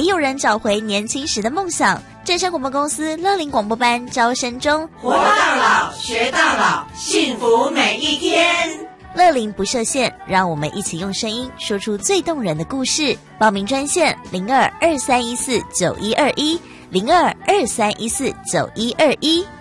有人找回年轻时的梦想。正声广播公司乐龄广播班招生中， 活到老，学到老，幸福每一天。 乐龄不设限，让我们一起用声音说出最动人的故事。报名专线0223149121，0223149121。